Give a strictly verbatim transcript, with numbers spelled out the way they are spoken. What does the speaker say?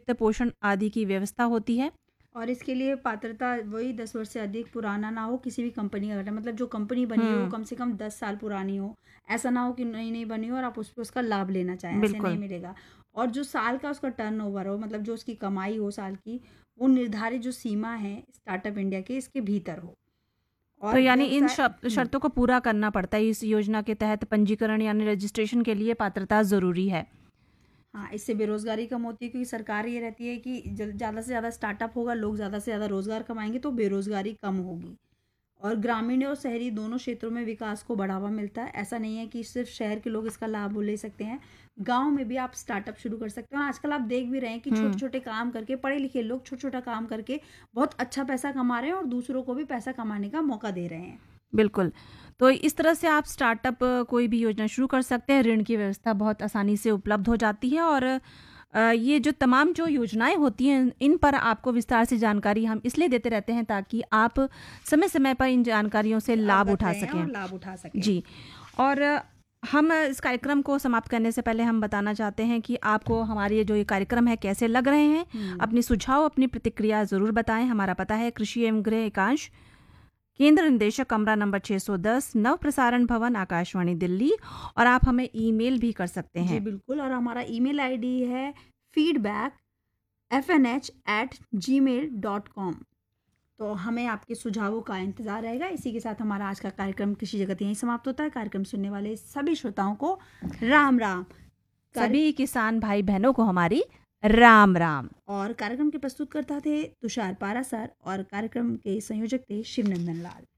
वित्त पोषण आदि की व्यवस्था होती है। और इसके लिए पात्रता वही दस वर्ष से अधिक पुराना ना हो किसी भी कंपनी का घटा, मतलब जो कंपनी बनी हो वो कम से कम दस साल पुरानी हो। ऐसा ना हो कि नई नई बनी हो और आप उस पर उसका लाभ लेना चाहें, ऐसे नहीं मिलेगा। और जो साल का उसका टर्नओवर हो, मतलब जो उसकी कमाई हो साल की, वो निर्धारित जो सीमा है स्टार्टअप इंडिया के इसके भीतर हो। और तो यानी इन शर्तों को पूरा करना पड़ता है। इस योजना के तहत पंजीकरण यानी रजिस्ट्रेशन के लिए पात्रता जरूरी है। हाँ, इससे बेरोजगारी कम होती है, क्योंकि सरकार ये रहती है कि ज़्यादा से ज़्यादा स्टार्टअप होगा, लोग ज़्यादा से ज़्यादा रोजगार कमाएंगे तो बेरोजगारी कम होगी और ग्रामीण और शहरी दोनों क्षेत्रों में विकास को बढ़ावा मिलता है। ऐसा नहीं है कि सिर्फ शहर के लोग इसका लाभ ले सकते हैं, गांव में भी आप स्टार्टअप शुरू कर सकते हो। आजकल आप देख भी रहे हैं कि छोटे छोटे काम करके, पढ़े लिखे लोग छोटा छोटा काम करके बहुत अच्छा पैसा कमा रहे हैं और दूसरों को भी पैसा कमाने का मौका दे रहे हैं। बिल्कुल, तो इस तरह से आप स्टार्टअप कोई भी योजना शुरू कर सकते हैं। ऋण की व्यवस्था बहुत आसानी से उपलब्ध हो जाती है और ये जो तमाम जो योजनाएं होती हैं इन पर आपको विस्तार से जानकारी हम इसलिए देते रहते हैं ताकि आप समय समय पर इन जानकारियों से लाभ उठा सकें लाभ उठा सकें जी। और हम इस कार्यक्रम को समाप्त करने से पहले हम बताना चाहते हैं कि आपको हमारे जो ये कार्यक्रम है कैसे लग रहे हैं। अपने सुझाव, अपनी प्रतिक्रिया ज़रूर बताएं। हमारा पता है कृषि एवं गृह एकांश, केंद्र निदेशक, कमरा नंबर छह सौ दस, नव प्रसारण भवन, आकाशवाणी दिल्ली। और आप हमें ईमेल भी कर सकते हैं। जी बिल्कुल, और हमारा ईमेल आईडी है feedback F N H eight जी मेल डॉट कॉम। तो हमें आपके सुझावों का इंतजार रहेगा। इसी के साथ हमारा आज का कार्यक्रम कृषि जगत यहीं समाप्त होता है। कार्यक्रम सुनने वाले सभी श्रोताओं को राम राम। सभी किसान भाई बहनों को हमारी राम राम। और कार्यक्रम के प्रस्तुतकर्ता थे तुषार पारासर और कार्यक्रम के संयोजक थे शिवनंदन लाल।